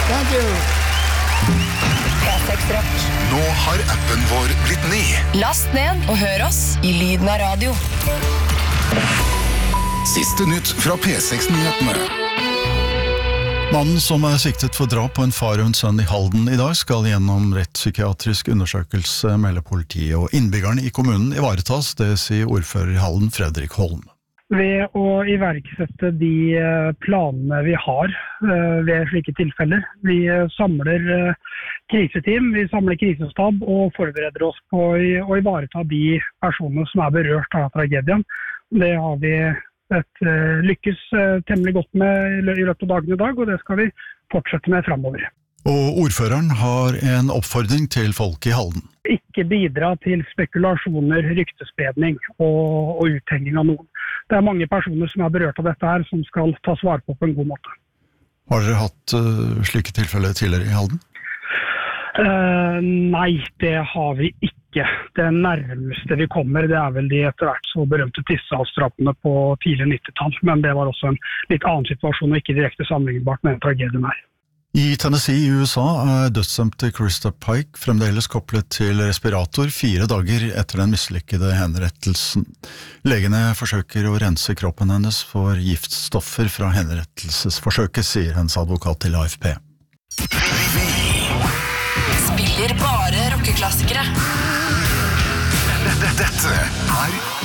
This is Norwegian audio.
Thank you. P6 Rock. Nå har appen vår blitt ny. Last ned og hør oss i lyden av radio. Siste nytt fra P6-nyhetene. Mannen som siktet for drap på en far og en sønn i Halden i dag skal gjennom rettspsykiatrisk undersøkelse, melder politiet, og innbyggerne i kommunen ivaretas, det sier ordfører i Halden Fredrik Holm. Ved å iverksette de planene vi har ved slike tilfeller. Vi samler kriseteam, vi samler krisestab og forbereder oss på å ivareta de personene som berørt av tragedien. Det har vi lykkes temmelig godt med i løpet av dagen i dag, og det skal vi fortsette med fremover. Og ordføreren har en oppfordring til folk i Halden. Ikke bidra til spekulasjoner, ryktespredning og uthenging av noen. Det mange personer som berørt av dette her, som skal tas vare på en god måte. Har dere hatt slike tilfeller tidligere i Halden? Nei, det har vi ikke. Det nærmeste vi kommer, det vel de etter hvert så berømte tissehavsdrapene på tidlig 90-tall. Men det var også en litt annen situasjon og ikke direkte sammenlignbart med en tragedie her. I Tennessee i USA dødsdømte Krista Pike fremdeles koblet til respirator 4 dager etter den mislykkede henrettelsen. Legene forsøker å rense kroppen hennes for giftstoffer fra henrettelsesforsøket, sier hennes advokat til AFP. Spiller bare rockeklassikere. Dette er